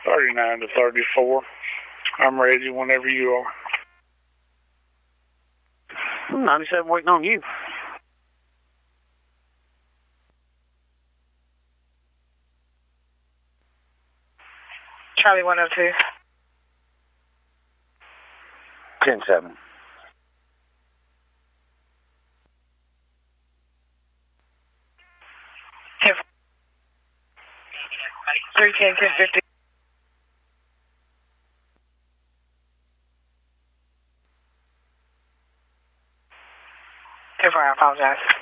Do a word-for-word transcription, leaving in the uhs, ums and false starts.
thirty-nine to thirty-four. I'm ready whenever you are. ninety-seven waiting on you. Charlie one oh two. ten seven. three ten, ten fifty. I apologize.